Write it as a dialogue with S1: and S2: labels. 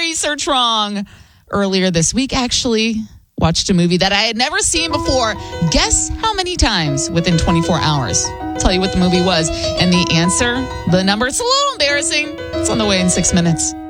S1: research wrong. Earlier this week, actually, watched a movie that I had never seen before. Guess how many times within 24 hours? I'll tell you what the movie was. And the answer, the number, it's a little embarrassing. It's on the way in 6 minutes.